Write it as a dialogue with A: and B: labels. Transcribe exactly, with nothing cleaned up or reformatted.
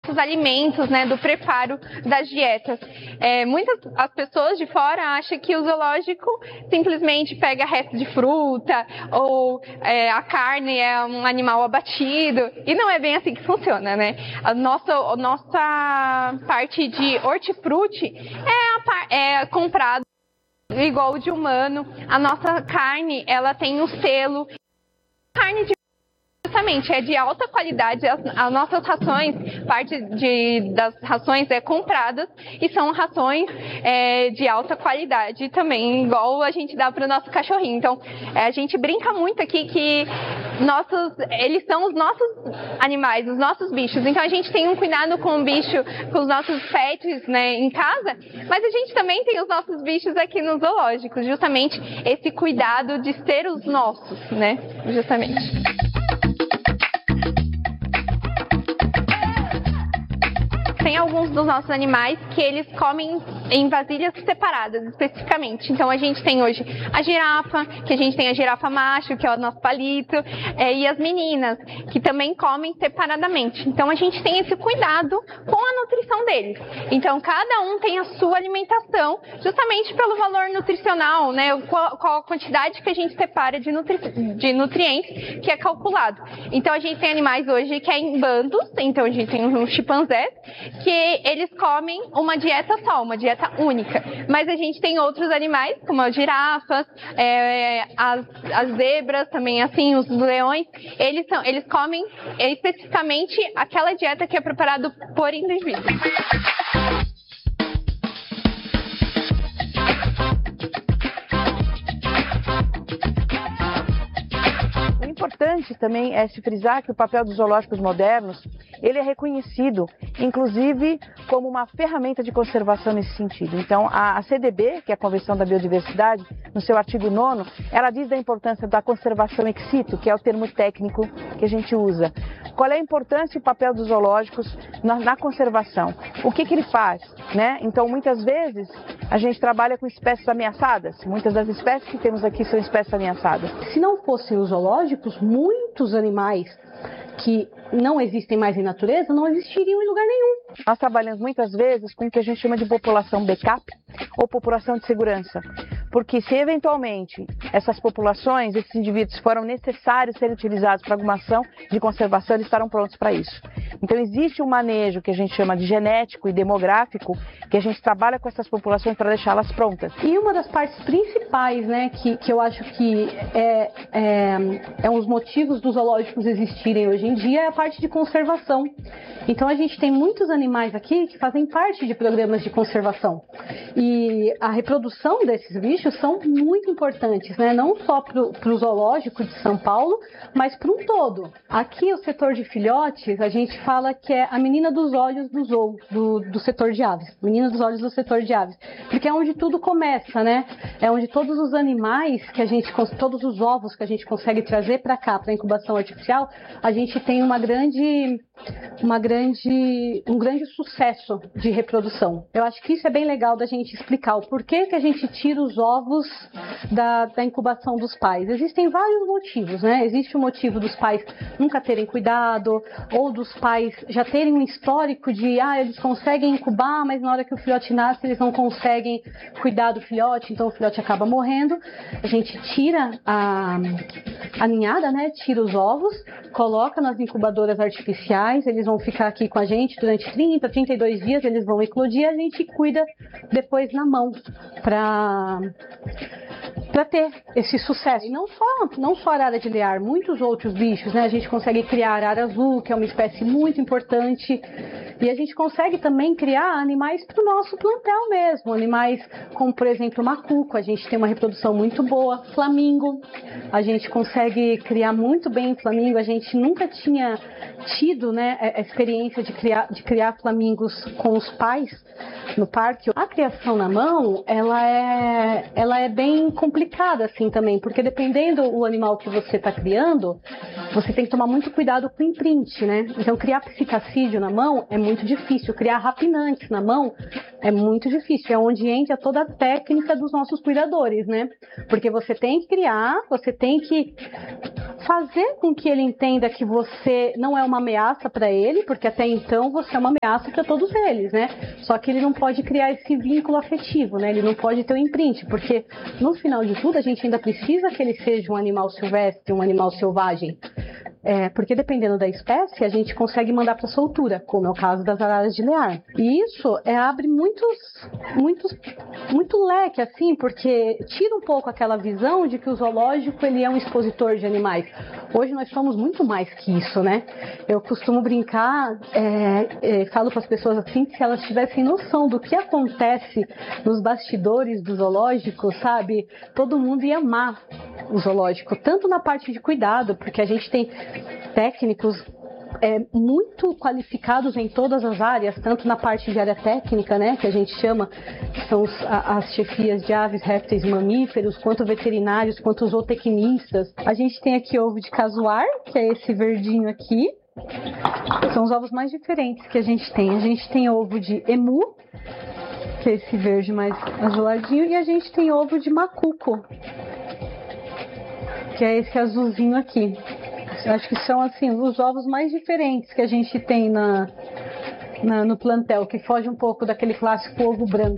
A: nossos alimentos, né, do preparo das dietas. É, muitas as pessoas de fora acham que o zoológico simplesmente pega resto de fruta ou é, a carne é um animal abatido, e não é bem assim que funciona, né? A nossa, a nossa parte de hortifruti é, a, é comprado igual de humano. A nossa carne, ela tem o selo. Carne de Justamente, é de alta qualidade. As, as nossas rações, parte de, das rações é compradas e são rações é, de alta qualidade também, igual a gente dá para o nosso cachorrinho. Então, é, a gente brinca muito aqui que nossos, eles são os nossos animais, os nossos bichos. Então, a gente tem um cuidado com o bicho, com os nossos pets, né, em casa, mas a gente também tem os nossos bichos aqui nos zoológicos, justamente esse cuidado de ser os nossos, né, justamente. Tem alguns dos nossos animais que eles comem em vasilhas separadas, especificamente. Então, a gente tem hoje a girafa, que a gente tem a girafa macho, que é o nosso palito, é, e as meninas, que também comem separadamente. Então, a gente tem esse cuidado com a nutrição deles. Então, cada um tem a sua alimentação, justamente pelo valor nutricional, né? Qual, qual a quantidade que a gente separa de, nutri de nutrientes que é calculado. Então, a gente tem animais hoje que é em bandos. Então, a gente tem um chimpanzé, que eles comem uma dieta só, uma dieta única. Mas a gente tem outros animais, como as girafas, é, as, as zebras também, assim, os leões, eles, são, eles comem especificamente aquela dieta que é preparada por indivíduo.
B: Importante também é se frisar que o papel dos zoológicos modernos, ele é reconhecido, inclusive, como uma ferramenta de conservação nesse sentido. Então, a C D B, que é a Convenção da Biodiversidade, no seu artigo nono, ela diz da importância da conservação ex situ, que é o termo técnico que a gente usa. Qual é a importância e o papel dos zoológicos na, na conservação? O que que ele faz, né? Então, muitas vezes, a gente trabalha com espécies ameaçadas. Muitas das espécies que temos aqui são espécies ameaçadas.
C: Se não fossem os zoológicos, muitos animais que não existem mais em natureza não existiriam em lugar nenhum.
B: Nós trabalhamos muitas vezes com o que a gente chama de população backup ou população de segurança. Porque se eventualmente essas populações, esses indivíduos foram necessários serem utilizados para alguma ação de conservação, eles estarão prontos para isso. Então existe um manejo que a gente chama de genético e demográfico, que a gente trabalha com essas populações para deixá-las prontas.
C: E uma das partes principais, né, que, que eu acho que é, é, é um dos motivos dos zoológicos existirem hoje em dia é a parte de conservação. Então a gente tem muitos animais aqui que fazem parte de programas de conservação. E a reprodução desses bichos são muito importantes, né? Não só para o zoológico de São Paulo, mas para um todo. Aqui o setor de filhotes, a gente fala que é a menina dos olhos do zoo, do, do setor de aves. Menina dos olhos do setor de aves. Porque é onde tudo começa, né? É onde todos os animais que a gente, todos os ovos que a gente consegue trazer para cá, para a incubação artificial, a gente tem uma grande, uma grande, um grande sucesso de reprodução. Eu acho que isso é bem legal da gente explicar o porquê que a gente tira os ovos da, da incubação dos pais. Existem vários motivos, né? Existe o motivo dos pais nunca terem cuidado, ou dos pais já terem um histórico de, ah, eles conseguem incubar, mas na hora que o filhote nasce eles não conseguem cuidar do filhote, então o filhote acaba morrendo. A gente tira a, a ninhada, né? Tira os ovos, coloca nas incubadoras artificiais, eles vão ficar aqui com a gente durante trinta, trinta e dois dias, eles vão eclodir e a gente cuida depois na mão para para ter esse sucesso. E não só, não só a arara de lear, muitos outros bichos, né? A gente consegue criar a arara azul, que é uma espécie muito importante, e a gente consegue também criar animais para o nosso plantel mesmo, animais como, por exemplo, o macuco, a gente tem uma reprodução muito boa, flamingo, a gente consegue criar muito bem flamingo, a gente nunca tinha tido, né, a experiência de criar, de criar flamingos com os pais no parque. A criação na mão, ela é, ela é bem complicada assim também, porque dependendo do animal que você está criando, você tem que tomar muito cuidado com o imprint, né? Então criar psitacídeo na mão é muito difícil, criar rapinantes na mão É muito difícil, é onde entra toda a técnica dos nossos cuidadores, né? Porque você tem que criar, você tem que fazer com que ele entenda que você não é uma ameaça para ele, porque até então você é uma ameaça para todos eles, né? Só que ele não pode criar esse vínculo afetivo, né? Ele não pode ter um imprint, porque no final de tudo a gente ainda precisa que ele seja um animal silvestre, um animal selvagem. É, porque dependendo da espécie, a gente consegue mandar para soltura, como é o caso das araras de Lear. E isso é, abre muitos, muitos, muito leque, assim, porque tira um pouco aquela visão de que o zoológico ele é um expositor de animais. Hoje nós somos muito mais que isso, né? Eu costumo brincar, é, é, falo para as pessoas assim, que se elas tivessem noção do que acontece nos bastidores do zoológico, sabe? Todo mundo ia amar o zoológico, tanto na parte de cuidado, porque a gente tem técnicos é, muito qualificados em todas as áreas, tanto na parte de área técnica, né, que a gente chama, que são os, a, as chefias de aves, répteis e mamíferos, quanto veterinários, quanto zootecnistas. A gente tem aqui ovo de casuar, que é esse verdinho aqui. São os ovos mais diferentes que a gente tem. A gente tem ovo de emu, que é esse verde mais azuladinho, e a gente tem ovo de macuco, que é esse azulzinho aqui. Eu acho que são assim os ovos mais diferentes que a gente tem na, na, no plantel, que foge um pouco daquele clássico ovo branco.